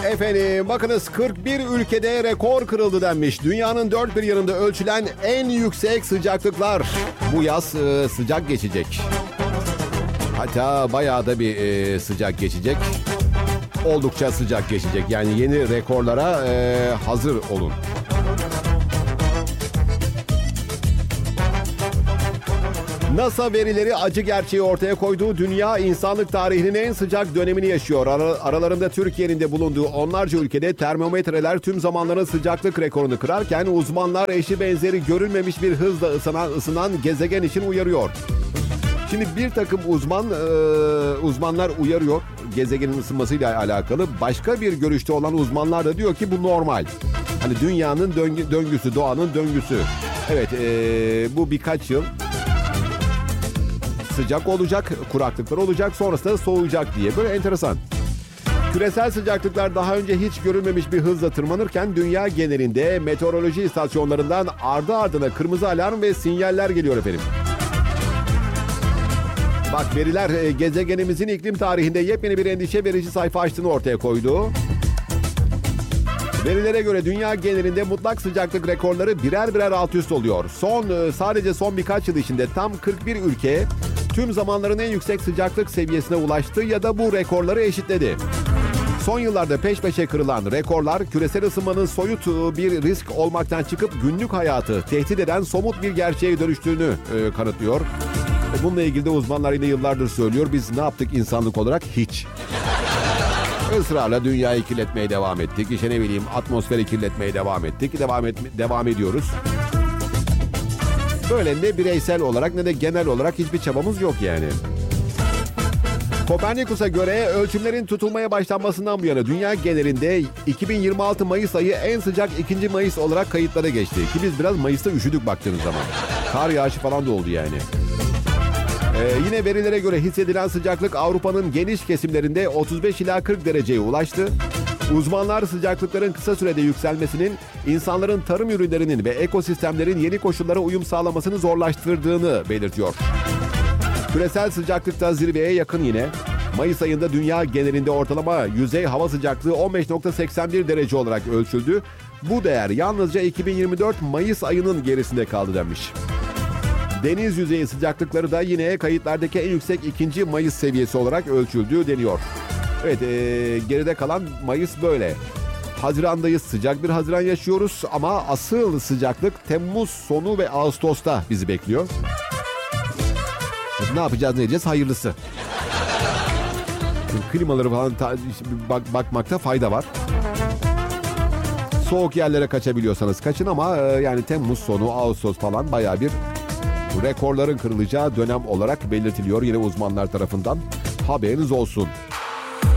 Efendim bakınız 41 ülkede rekor kırıldı denmiş. Dünyanın dört bir yanında ölçülen en yüksek sıcaklıklar. Bu yaz sıcak geçecek. Hatta bayağı da bir sıcak geçecek. Oldukça sıcak geçecek. Yani yeni rekorlara hazır olun. NASA verileri acı gerçeği ortaya koyduğu dünya insanlık tarihinin en sıcak dönemini yaşıyor. Aralarında Türkiye'nin de bulunduğu onlarca ülkede termometreler tüm zamanların sıcaklık rekorunu kırarken uzmanlar eşi benzeri görülmemiş bir hızla ısınan gezegen için uyarıyor. Şimdi bir takım uzmanlar uyarıyor gezegenin ısınmasıyla alakalı. Başka bir görüşte olan uzmanlar da diyor ki bu normal. Hani dünyanın döngüsü, doğanın döngüsü. Evet, bu birkaç yıl sıcak olacak, kuraklıklar olacak, sonrasında soğuyacak diye. Böyle enteresan. Küresel sıcaklıklar daha önce hiç görülmemiş bir hızla tırmanırken dünya genelinde meteoroloji istasyonlarından ardı ardına kırmızı alarm ve sinyaller geliyor efendim. Bak veriler gezegenimizin iklim tarihinde yepyeni bir endişe verici sayfa açtığını ortaya koydu. Verilere göre dünya genelinde mutlak sıcaklık rekorları birer birer alt üst oluyor. Sadece son birkaç yıl içinde tam 41 ülke tüm zamanların en yüksek sıcaklık seviyesine ulaştı ya da bu rekorları eşitledi. Son yıllarda peş peşe kırılan rekorlar küresel ısınmanın soyut bir risk olmaktan çıkıp günlük hayatı tehdit eden somut bir gerçeğe dönüştüğünü kanıtlıyor. Bununla ilgili de uzmanlar yine yıllardır söylüyor. Biz ne yaptık insanlık olarak? Hiç. Israrla dünyayı kirletmeye devam ettik. İşte ne bileyim atmosferi kirletmeye devam ettik. Devam ediyoruz. Böyle ne bireysel olarak ne de genel olarak hiçbir çabamız yok yani. Kopernikus'a göre ölçümlerin tutulmaya başlanmasından bu yana dünya genelinde 2026 Mayıs ayı en sıcak 2. Mayıs olarak kayıtlara geçti. Ki biz biraz Mayıs'ta üşüdük baktığınız zaman. Kar yağışı falan da oldu yani. Yine verilere göre hissedilen sıcaklık Avrupa'nın geniş kesimlerinde 35 ila 40 dereceye ulaştı. Uzmanlar sıcaklıkların kısa sürede yükselmesinin insanların tarım ürünlerinin ve ekosistemlerin yeni koşullara uyum sağlamasını zorlaştırdığını belirtiyor. Küresel sıcaklıkta zirveye yakın yine. Mayıs ayında dünya genelinde ortalama yüzey hava sıcaklığı 15.81 derece olarak ölçüldü. Bu değer yalnızca 2024 Mayıs ayının gerisinde kaldı denmiş. Deniz yüzeyi sıcaklıkları da yine kayıtlardaki en yüksek 2. Mayıs seviyesi olarak ölçüldüğü deniyor. Evet, geride kalan Mayıs böyle. Hazirandayız, sıcak bir Haziran yaşıyoruz ama asıl sıcaklık Temmuz sonu ve Ağustos'ta bizi bekliyor. Ne yapacağız, ne edeceğiz? Hayırlısı. Klimaları falan bakmakta fayda var. Soğuk yerlere kaçabiliyorsanız kaçın ama yani Temmuz sonu, Ağustos falan bayağı bir rekorların kırılacağı dönem olarak belirtiliyor yine uzmanlar tarafından. Haberiniz olsun.